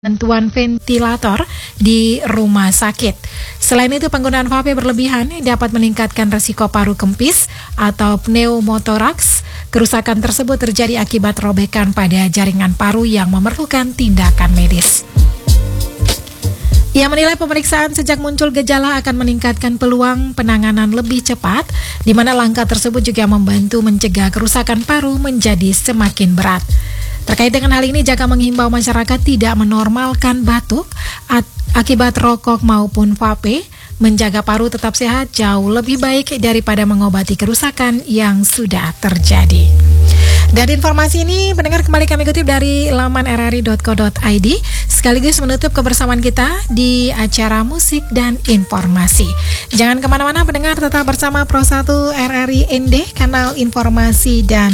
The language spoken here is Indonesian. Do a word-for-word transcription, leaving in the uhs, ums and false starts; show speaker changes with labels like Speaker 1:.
Speaker 1: bantuan ventilator di rumah sakit. Selain itu, penggunaan vape berlebihan dapat meningkatkan resiko paru kempis atau pneumotoraks. Kerusakan tersebut terjadi akibat robekan pada jaringan paru yang memerlukan tindakan medis. Ia menilai pemeriksaan sejak muncul gejala akan meningkatkan peluang penanganan lebih cepat, di mana langkah tersebut juga membantu mencegah kerusakan paru menjadi semakin berat. Terkait dengan hal ini, Jaka menghimbau masyarakat tidak menormalkan batuk akibat rokok maupun vape. Menjaga paru tetap sehat jauh lebih baik daripada mengobati kerusakan yang sudah terjadi. Dan informasi ini pendengar kembali kami kutip dari laman r r i dot co dot i d, sekaligus menutup kebersamaan kita di acara musik dan informasi. Jangan kemana-mana pendengar, tetap bersama Pro satu R R I N D, kanal informasi dan